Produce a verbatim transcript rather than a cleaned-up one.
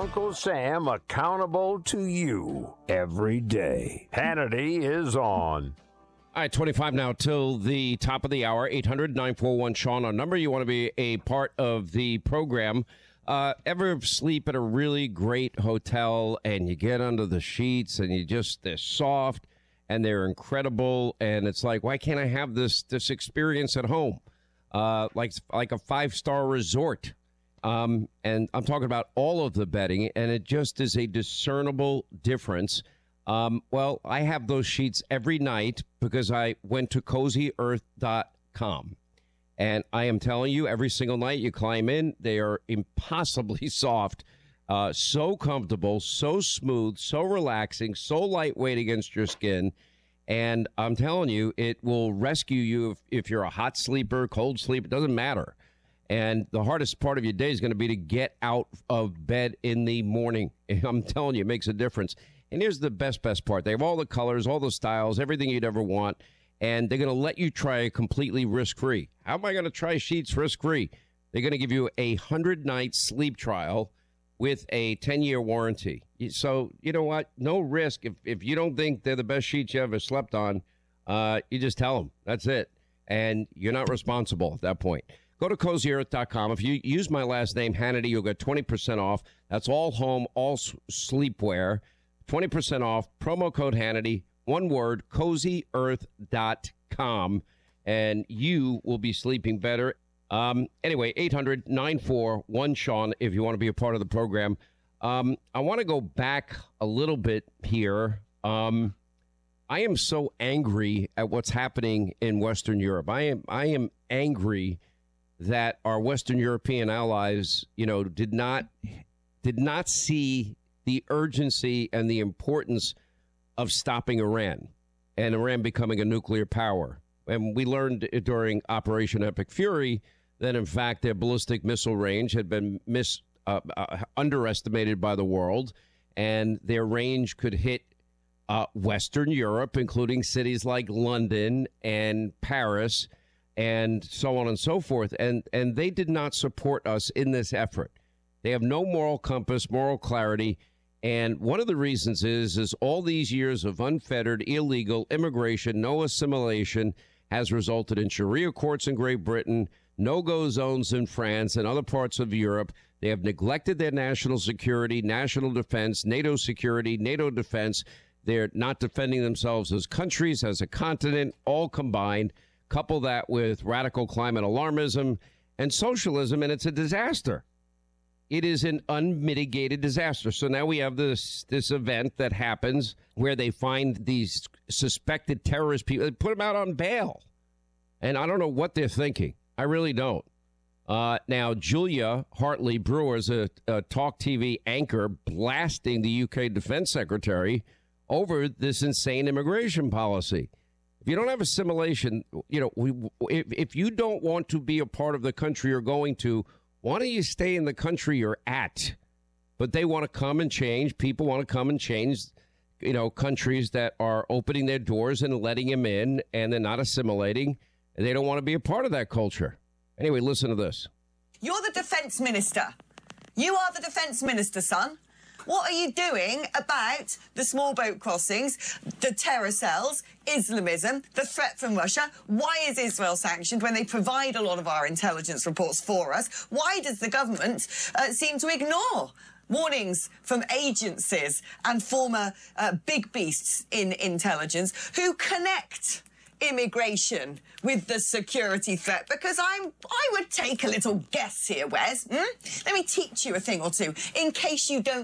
Uncle Sam accountable to you every day. Hannity is on. All right, twenty-five now till the top of the hour. eight hundred nine four one Sean, our number. You want to be a part of the program. Uh, ever sleep at a really great hotel and you get under the sheets and you just, they're soft and they're incredible. And it's like, why can't I have this, this experience at home? Uh, like, like a five-star resort. Um, and I'm talking about all of the bedding, and it just is a discernible difference. Um, well, I have those sheets every night because I went to cozy earth dot com. And I am telling you, every single night you climb in, they are impossibly soft, uh, so comfortable, so smooth, so relaxing, so lightweight against your skin. And I'm telling you, it will rescue you if, if you're a hot sleeper, cold sleep, it doesn't matter. And the hardest part of your day is going to be to get out of bed in the morning. I'm telling you, it makes a difference. And here's the best, best part. They have all the colors, all the styles, everything you'd ever want. And they're going to let you try it completely risk-free. How am I going to try sheets risk-free? They're going to give you a one hundred night sleep trial with a ten-year warranty. So, you know what? No risk. If, if you don't think they're the best sheets you ever slept on, uh, you just tell them. That's it. And you're not responsible at that point. Go to cozy earth dot com. If you use my last name, Hannity, you'll get twenty percent off. That's all home, all sleepwear. twenty percent off. Promo code Hannity. One word, cozy earth dot com. And you will be sleeping better. Um, anyway, eight hundred nine four one Sean, if you want to be a part of the program. Um, I want to go back a little bit here. Um, I am so angry at what's happening in Western Europe. I am, I am angry that our Western European allies, you know, did not did not see the urgency and the importance of stopping Iran and Iran becoming a nuclear power. And we learned during Operation Epic Fury that, in fact, their ballistic missile range had been mis uh, uh, underestimated by the world, and their range could hit uh, Western Europe, including cities like London and Paris, and so on and so forth. And and they did not support us in this effort. They have no moral compass, moral clarity. And one of the reasons is, is all these years of unfettered, illegal immigration, no assimilation, has resulted in Sharia courts in Great Britain, no-go zones in France and other parts of Europe. They have neglected their national security, national defense, NATO security, NATO defense. They're not defending themselves as countries, as a continent, all combined. Couple that with radical climate alarmism and socialism, and it's a disaster. It is an unmitigated disaster. So now we have this this event that happens where they find these suspected terrorist people, they put them out on bail. And I don't know what they're thinking. I really don't. Uh, now, Julia Hartley Brewer is a, a Talk T V anchor blasting the U K Defense Secretary over this insane immigration policy. If you don't have assimilation, you know, we, if, if you don't want to be a part of the country you're going to, why don't you stay in the country you're at? But they want to come and change. People want to come and change, you know, countries that are opening their doors and letting them in, and they're not assimilating. And they don't want to be a part of that culture. Anyway, listen to this. You're the defense minister. You are the defense minister, son. What are you doing about the small boat crossings, the terror cells, Islamism, the threat from Russia? Why is Israel sanctioned when they provide a lot of our intelligence reports for us? Why does the government uh, seem to ignore warnings from agencies and former uh, big beasts in intelligence who connect immigration with the security threat? Because I'm, I would take a little guess here, Wes. Hmm? Let me teach you a thing or two in case you don't